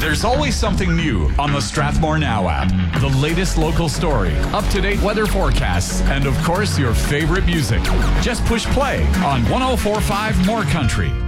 There's always something new on the Strathmore Now app. The latest local story, up-to-date weather forecasts, and of course, your favorite music. Just push play on 104.5 More Country.